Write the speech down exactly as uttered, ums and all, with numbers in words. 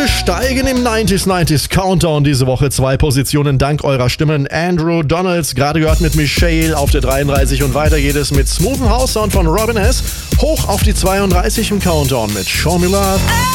Wir steigen im neunziger neunziger Countdown diese Woche zwei Positionen dank eurer Stimmen. Andrew Donalds, gerade gehört mit Michelle auf der dreiunddreißig und weiter geht es mit Smoothen House Sound von Robin S. Hoch auf die zweiunddreißig im Countdown mit Show Me Love.